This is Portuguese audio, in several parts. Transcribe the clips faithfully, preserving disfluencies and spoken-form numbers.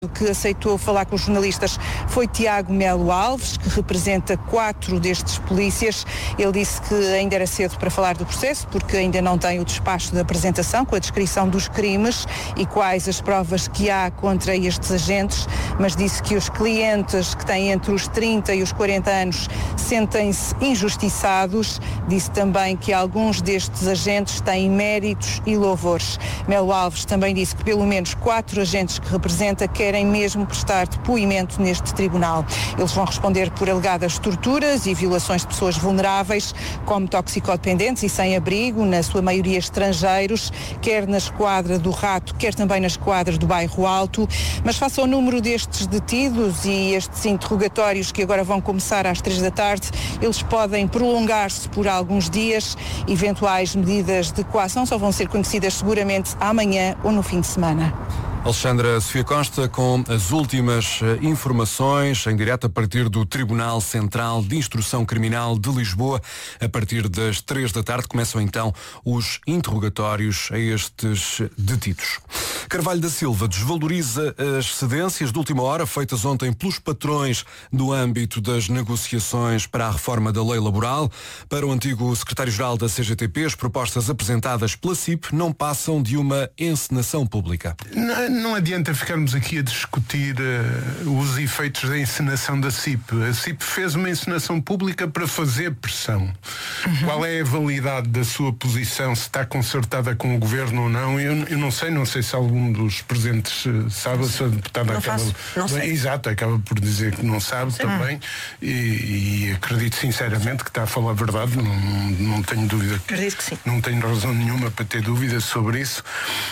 O que aceitou falar com os jornalistas foi Tiago Melo Alves, que representa quatro destes polícias. Ele disse que ainda era cedo para falar do processo, porque ainda não tem o despacho de apresentação com a descrição dos crimes e quais as provas que há contra estes agentes, mas disse que os clientes que têm entre os trinta e os quarenta anos sentem-se injustiçados. Disse também que alguns destes agentes têm méritos e louvores. Melo Alves também disse que pelo menos quatro agentes que representa querem querem mesmo prestar depoimento neste tribunal. Eles vão responder por alegadas torturas e violações de pessoas vulneráveis, como toxicodependentes e sem abrigo, na sua maioria estrangeiros, quer na esquadra do Rato, quer também na esquadra do Bairro Alto. Mas face ao número destes detidos e estes interrogatórios que agora vão começar às três da tarde, eles podem prolongar-se por alguns dias. Eventuais medidas de coação só vão ser conhecidas seguramente amanhã ou no fim de semana. Alexandra Sofia Costa com as últimas informações em direto a partir do Tribunal Central de Instrução Criminal de Lisboa. A partir das três da tarde começam então os interrogatórios a estes detidos. Carvalho da Silva desvaloriza as cedências de última hora feitas ontem pelos patrões do âmbito das negociações para a reforma da lei laboral. Para o antigo secretário-geral da C G T P, as propostas apresentadas pela C I P não passam de uma encenação pública. Não, não adianta ficarmos aqui a discutir uh, os efeitos da encenação da C I P. A C I P fez uma encenação pública para fazer pressão. Uhum. Qual é a validade da sua posição, se está concertada com o governo ou não? Eu, eu não sei, não sei se algum dos presentes uh, sabe, se a deputada não acaba... Faço, não sei. Exato, acaba por dizer que não sabe também, e, e acredito sinceramente que está a falar a verdade, não, não, não tenho dúvida. Acredito que sim. Não tenho razão nenhuma para ter dúvidas sobre isso.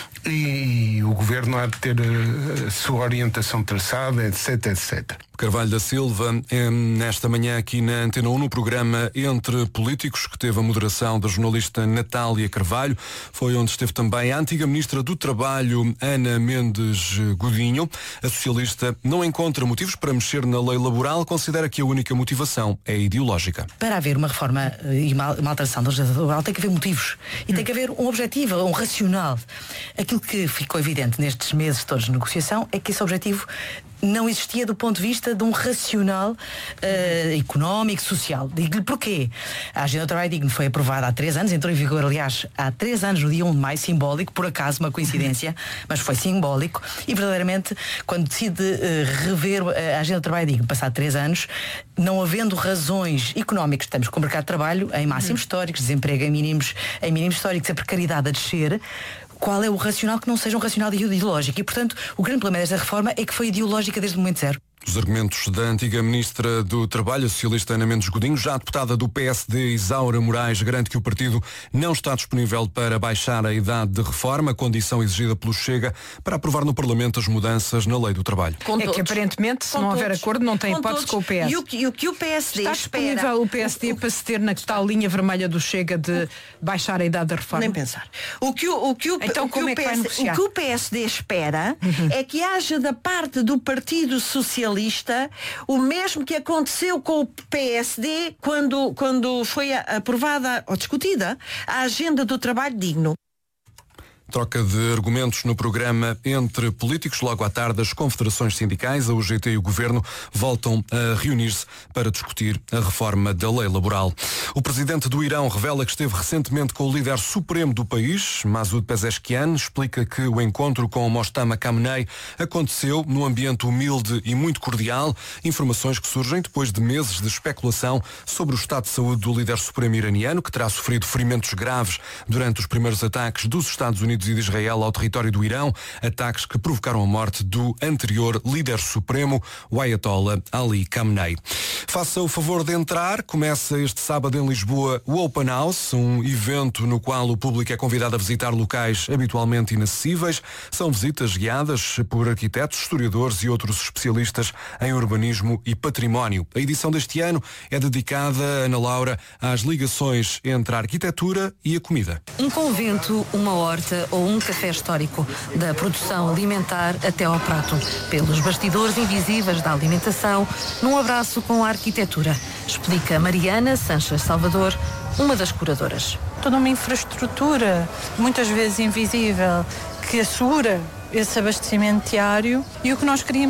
E o governo há de ter a sua orientação traçada, etc, etcétera. Carvalho da Silva, nesta manhã aqui na Antena um, no programa Entre Políticos, que teve a moderação da jornalista Natália Carvalho. Foi onde esteve também a antiga Ministra do Trabalho, Ana Mendes Godinho. A socialista não encontra motivos para mexer na lei laboral, considera que a única motivação é ideológica. Para haver uma reforma e uma, uma alteração da legislação laboral tem que haver motivos e hum. tem que haver um objetivo, um racional. Aquilo que ficou evidente nestes meses todos de negociação é que esse objetivo não existia do ponto de vista de um racional uh, económico, social. Digo-lhe porquê. A Agenda do Trabalho Digno foi aprovada há três anos, entrou em vigor, aliás, há três anos, no dia um de maio, simbólico, por acaso, uma coincidência, mas foi simbólico, e verdadeiramente, quando decide uh, rever a Agenda do Trabalho Digno, passado três anos, não havendo razões económicas, estamos com o mercado de trabalho em máximos históricos, desemprego em mínimos, em mínimos históricos, a precariedade a descer, qual é o racional que não seja um racional ideológico? E, portanto, o grande problema desta reforma é que foi ideológica desde o momento zero. Os argumentos da antiga Ministra do Trabalho, a socialista Ana Mendes Godinho. Já a deputada do P S D, Isaura Moraes, garante que o partido não está disponível para baixar a idade de reforma, condição exigida pelo Chega, para aprovar no Parlamento as mudanças na lei do trabalho. Com é todos. Que aparentemente, se com não todos. houver acordo, não tem com hipótese todos. com o P S. E o que, e o, que o P S D está espera... disponível o P S D o, o, para se ter na tal linha vermelha do Chega de baixar a idade da reforma? Nem pensar. O que o, o, que o, então, o, que como o, é que P S D, vai negociar? o que o P S D espera uhum. é que haja da parte do Partido Socialista o mesmo que aconteceu com o P S D quando, quando foi aprovada ou discutida a Agenda do Trabalho Digno. Troca de argumentos no programa Entre Políticos. Logo à tarde, as confederações sindicais, a U G T e o Governo voltam a reunir-se para discutir a reforma da lei laboral. O presidente do Irão revela que esteve recentemente com o líder supremo do país, Masoud Pezeshkian. Explica que o encontro com Moshtaba Khamenei aconteceu num ambiente humilde e muito cordial. Informações que surgem depois de meses de especulação sobre o estado de saúde do líder supremo iraniano, que terá sofrido ferimentos graves durante os primeiros ataques dos Estados Unidos e de Israel ao território do Irão, ataques que provocaram a morte do anterior líder supremo, o Ayatollah Ali Khamenei. Faça o favor de entrar. Começa este sábado em Lisboa o Open House, um evento no qual o público é convidado a visitar locais habitualmente inacessíveis. São visitas guiadas por arquitetos, historiadores e outros especialistas em urbanismo e património. A edição deste ano é dedicada, Ana Laura, às ligações entre a arquitetura e a comida. Um convento, uma horta ou um café histórico, da produção alimentar até ao prato, pelos bastidores invisíveis da alimentação, num abraço com a arquitetura, explica Mariana Sanches Salvador, uma das curadoras. Toda uma infraestrutura, muitas vezes invisível, que assegura esse abastecimento diário e o que nós queríamos